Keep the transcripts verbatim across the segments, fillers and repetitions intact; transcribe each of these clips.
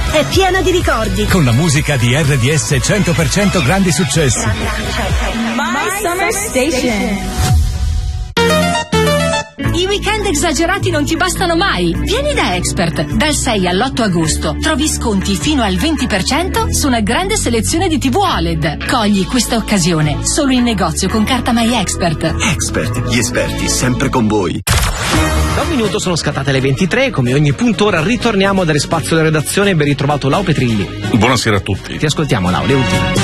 è piena di ricordi. Con la musica di R D S cento per cento grandi successi. My Summer Station. I weekend esagerati non ti bastano mai. Vieni da Expert. Dal sei all'otto agosto trovi sconti fino al venti per cento su una grande selezione di tivù O L E D. Cogli questa occasione solo in negozio con carta My Expert. Expert, gli esperti sempre con voi. Da un minuto sono scattate le ventitré, come ogni puntora ritorniamo a dare spazio alla redazione. Ben ritrovato Lau Petrilli. Buonasera a tutti. Ti ascoltiamo, Lau, le ultime.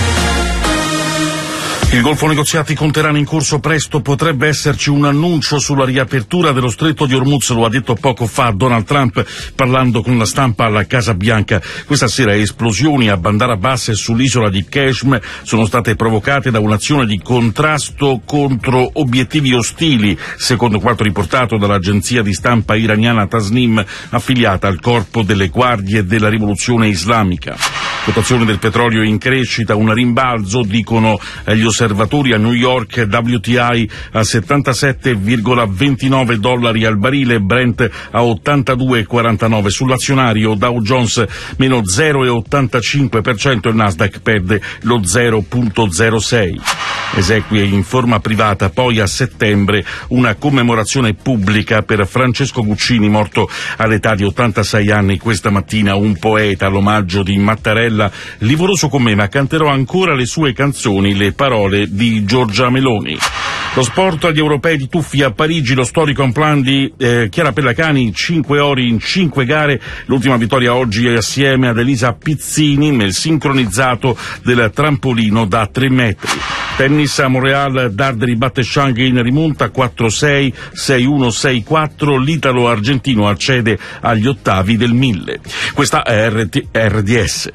Il Golfo negoziati con Teheran in corso, presto potrebbe esserci un annuncio sulla riapertura dello stretto di Hormuz, lo ha detto poco fa Donald Trump parlando con la stampa alla Casa Bianca. Questa sera esplosioni a Bandar Abbas e sull'isola di Qeshm sono state provocate da un'azione di contrasto contro obiettivi ostili, secondo quanto riportato dall'agenzia di stampa iraniana Tasnim, affiliata al corpo delle guardie della rivoluzione islamica. Quotazione del petrolio in crescita, un rimbalzo, dicono gli osservatori a New York, W T I a settantasette virgola ventinove dollari al barile, Brent a ottantadue virgola quarantanove. Sull'azionario Dow Jones meno zero virgola ottantacinque per cento, il Nasdaq perde lo zero virgola zero sei. Esequie in forma privata poi a settembre una commemorazione pubblica per Francesco Guccini, morto all'età di ottantasei anni questa mattina, un poeta, l'omaggio di Mattarella. Livoroso con me, ma canterò ancora le sue canzoni, le parole di Giorgia Meloni. Lo sport agli europei di tuffi a Parigi, lo storico unplan di eh, Chiara Pellacani, cinque ori in cinque gare, l'ultima vittoria oggi assieme ad Elisa Pizzini nel sincronizzato del trampolino da tre metri. Tennis a Montreal, Darderi batte Shang in rimonta quattro sei, sei uno, sei quattro, l'italo-argentino accede agli ottavi del mille. Questa è R D S.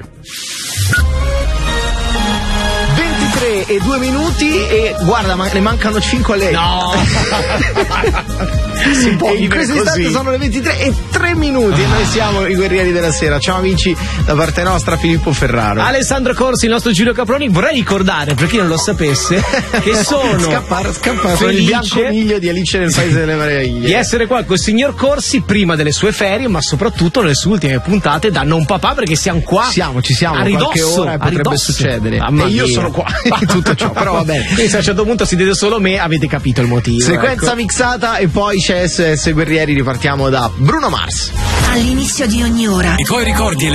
ventitré e due minuti e guarda, ma ne mancano cinque a lei. No! Si può in questo istante sono le ventitré e tre minuti e noi siamo i guerrieri della sera. Ciao amici, da parte nostra Filippo Ferraro, Alessandro Corsi, il nostro Giulio Caproni. Vorrei ricordare, per chi non lo sapesse, che sono scappa, scappa, sono il bianconiglio di Alice nel Paese delle Meraviglie, di essere qua con il signor Corsi prima delle sue ferie, ma soprattutto nelle sue ultime puntate da non papà, perché siamo qua. Siamo, ci siamo a ridosso, qualche ora e potrebbe ridosso. succedere. Mamma e io mia. sono qua in tutto ciò, però va bene. Quindi se a un certo punto si vede solo me, avete capito il motivo. Sequenza ecco. mixata e poi c'è S S Guerrieri. Ripartiamo da Bruno Mars. All'inizio di ogni ora I tuoi ricordi e le